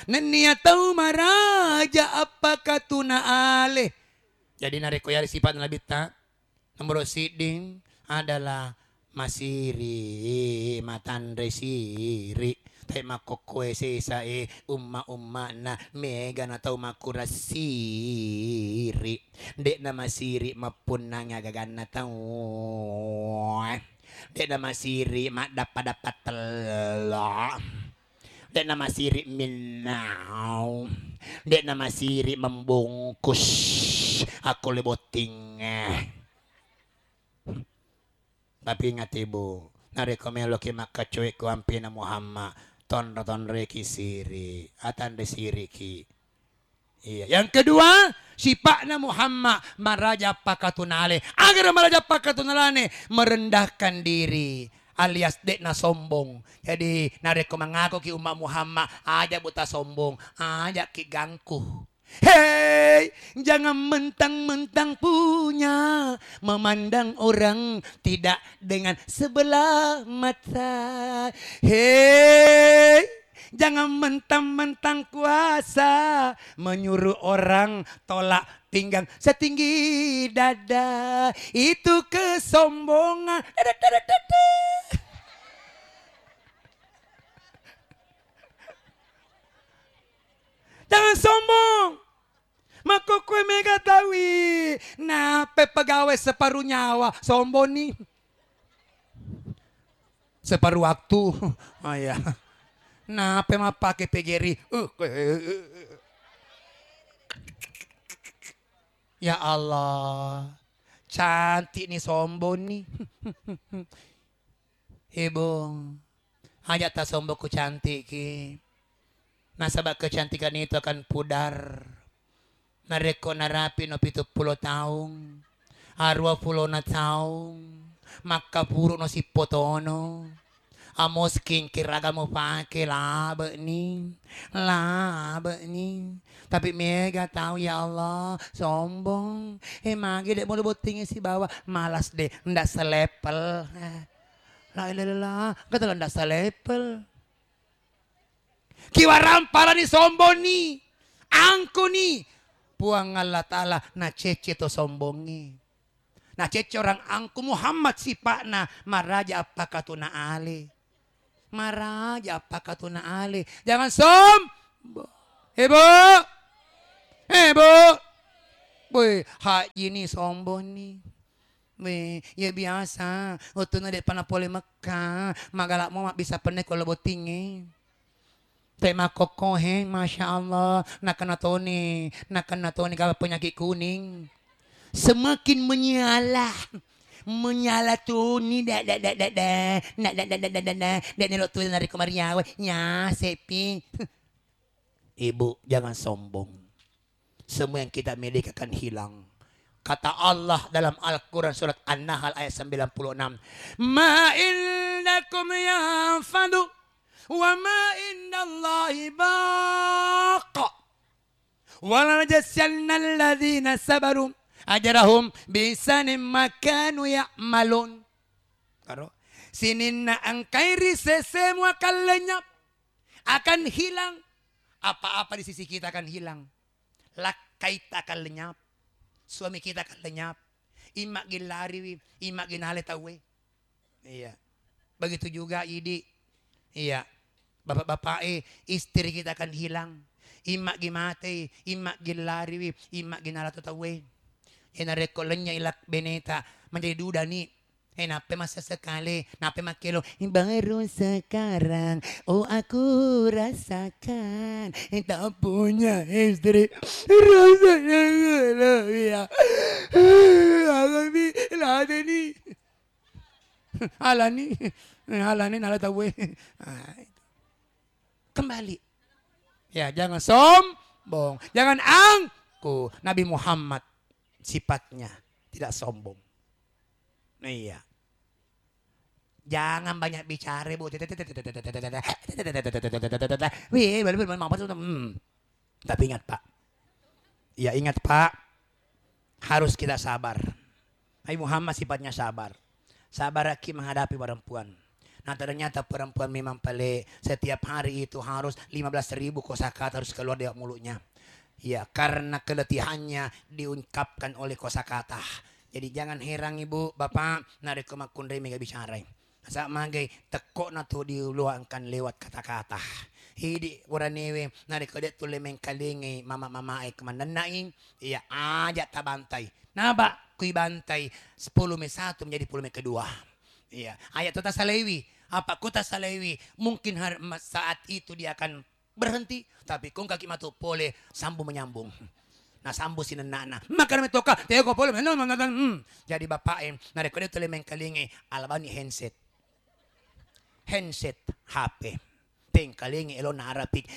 Nenia tahu maraja apakah tuna ale. Jadi nareko yari sifat nalabita. Nomor siding adalah masiri matandre siri. Tay makokwe sesa umma na mega na tau makurasiri. Dek na masiri mapun na nga gagana tau. Dek na masiri mak dapat telok. Dek nama siri minau. Dek nama siri membungkus. Aku leboting. Tapi ingat ibu. Narekomelo ki makacuik ko ampina Muhammad. Ton reki siri. Atan de siri ki. Iya. Yang kedua, sifat na Muhammad maraja pakatunale. Agar maraja pakatunalane merendahkan diri. Alias dek na sombong. Jadi nareko mengaku ki umat Muhammad aja buta sombong, aja ki gangku. Hei, jangan mentang-mentang punya, memandang orang tidak dengan sebelah mata. Hei, jangan mentang-mentang kuasa, menyuruh orang tolak pinggang setinggi dada. Itu kesombongan. Jangan sombong. Maka kue mega tawi. Nah, pegawai separuh nyawa. Sombong nih. Separuh waktu. Oh ya. Nah, mah pakai pegeri. Ya Allah. Cantik nih sombong nih. Ibu. Hanya tak sombong ku cantik ki. Nasabak kecantikan itu akan pudar. Nareko narapi no 70 tahun. Arwa pulo na tahun. Maka puro no si potono. Amos skincare mo pake labe ni. Tapi mega tahu ya Allah. Sombong. Magi dek mau botingnya si bawah. Malas deh. Ndak selepel. La. Kata ndak selepel. Kiwaram para ni sombong ni. Angko ni. Puang Allah Ta'ala na cece to sombongi. Na cece orang angku Muhammad sipakna. Maraja apakah tuna ale. Maraja apakah tuna ale. Jangan sombong. Ibu. Boy, haji ni sombong ni. Ya biasa. Waktu na depan pole Mekah. Magalak mo bisa penek kalau botingin. Tema kokohe, Masya Allah. Nakana toni kalau penyakit kuning. Semakin menyala tuni dah. Nelo tu dari kemarin ya sepi. Ibu jangan sombong. Semua yang kita miliki akan hilang. Kata Allah dalam Al-Quran surat An-Nahl ayat 96. Ma indakum yanfadu. Wa ma indallahi baqa. Wa la najasyanna alladhina sabaru ajarahum bisanim makanu ya'malun. Karo sininna angkairi semua akan lenyap, akan hilang. Apa-apa di sisi kita akan hilang. Lakai kita akan lenyap, suami kita akan lenyap, imak gilari, imak ginale tawe. Iya. Begitu juga idi. Iya. Bapak-bapak istri kita akan hilang. Imak gimate, imak gilari, imak ginala tawe. Enareko lenya ilak beneta menjadi duda nih. Nape masa sekali, nape makilo baru sekarang. Oh aku rasakan tak punya istri rasanya ya. Alani nala tahu. Kembali. Ya jangan sombong, jangan angku. Nabi Muhammad sifatnya tidak sombong. Iya. Jangan banyak bicara, Bu. Tapi ingat, Pak. Ya ingat, Pak. Harus kita sabar. Nabi Muhammad sifatnya sabar. Sabar lagi menghadapi perempuan. Nah ternyata perempuan memang pelik. Setiap hari itu harus 15.000 kosakata harus keluar dari mulutnya. Ya, karena keletihannya diungkapkan oleh kosakata. Jadi jangan heran ibu, bapak, narik ke makundai mega bicara. Sa magay teko na to diuluangkan lewat kata-kata. Hidi uranewe narik ke det tuloy mengkalingi mama-mama ay kemananaing. Iya aja tabantay. Naba kuy bantay 10 may 1 menjadi 10 may kedua. Iya, ayat itu tasalewi. Apa kuta salewi? Mungkin saat itu dia akan berhenti, tapi kung kaki matu pole sambung menyambung. Nah sambu sinanana maka namin toka tayo ko pole jadi bapae narekodo tuloy mengkalingi alabani handset HP pengkalingi elo narapit